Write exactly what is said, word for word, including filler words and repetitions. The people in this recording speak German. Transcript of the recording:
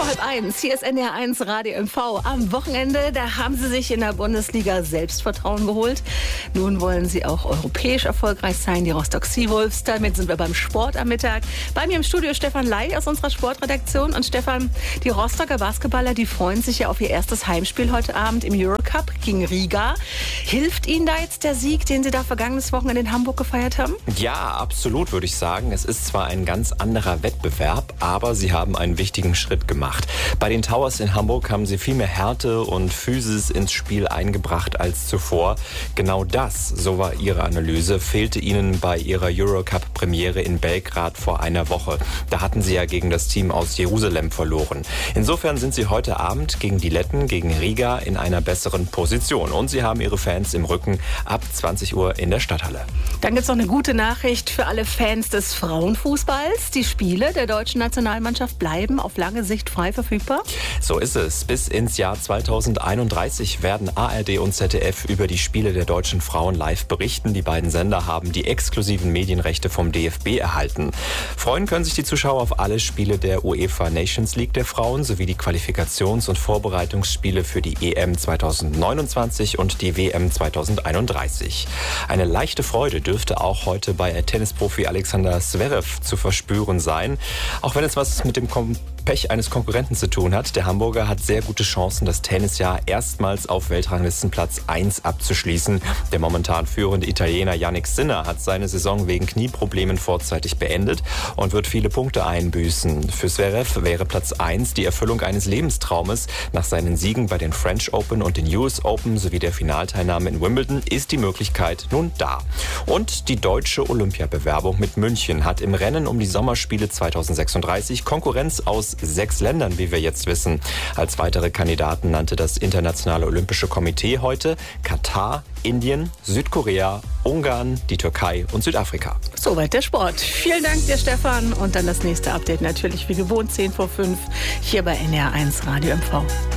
halb eins, hier ist N D R eins Radio M V. Am Wochenende, da haben sie sich in der Bundesliga Selbstvertrauen geholt. Nun wollen sie auch europäisch erfolgreich sein, die Rostock Seawolves. Damit sind wir beim Sport am Mittag. Bei mir im Studio Stefan Ley aus unserer Sportredaktion. Und Stefan, die Rostocker Basketballer, die freuen sich ja auf ihr erstes Heimspiel heute Abend im Eurocup gegen Riga. Hilft Ihnen da jetzt der Sieg, den Sie da vergangenes Wochenende in Hamburg gefeiert haben? Ja, absolut, würde ich sagen. Es ist zwar ein ganz anderer Wettbewerb, aber sie haben einen wichtigen Schritt gemacht. Bei den Towers in Hamburg haben sie viel mehr Härte und Physis ins Spiel eingebracht als zuvor. Genau das, so war ihre Analyse, fehlte ihnen bei ihrer Eurocup-Premiere in Belgrad vor einer Woche. Da hatten sie ja gegen das Team aus Jerusalem verloren. Insofern sind sie heute Abend gegen die Letten, gegen Riga in einer besseren Position. Und sie haben ihre Fans im Rücken ab zwanzig Uhr in der Stadthalle. Dann gibt es noch eine gute Nachricht für alle Fans des Frauenfußballs. Die Spiele der deutschen Nationalmannschaft bleiben auf lange Sicht frei verfügbar? So ist es. Bis ins Jahr zweitausendeinunddreißig werden A R D und Z D F über die Spiele der deutschen Frauen live berichten. Die beiden Sender haben die exklusiven Medienrechte vom D F B erhalten. Freuen können sich die Zuschauer auf alle Spiele der UEFA Nations League der Frauen sowie die Qualifikations- und Vorbereitungsspiele für die E M zweitausendneunundzwanzig und die W M zweitausendeinunddreißig. Eine leichte Freude dürfte auch heute bei Tennisprofi Alexander Zverev zu verspüren sein. Auch wenn es was mit dem Kom- Pech eines Konkurrenten zu tun hat. Der Hamburger hat sehr gute Chancen, das Tennisjahr erstmals auf Weltranglistenplatz eins abzuschließen. Der momentan führende Italiener Jannik Sinner hat seine Saison wegen Knieproblemen vorzeitig beendet und wird viele Punkte einbüßen. Für Zverev wäre Platz eins die Erfüllung eines Lebenstraumes. Nach seinen Siegen bei den French Open und den U S Open sowie der Finalteilnahme in Wimbledon ist die Möglichkeit nun da. Und die deutsche Olympiabewerbung mit München hat im Rennen um die Sommerspiele zweitausendsechsunddreißig Konkurrenz aus sechs Ländern, wie wir jetzt wissen. Als weitere Kandidaten nannte das Internationale Olympische Komitee heute Katar, Indien, Südkorea, Ungarn, die Türkei und Südafrika. Soweit der Sport. Vielen Dank dir, Stefan. Und dann das nächste Update natürlich wie gewohnt zehn vor fünf hier bei N D R eins Radio M V.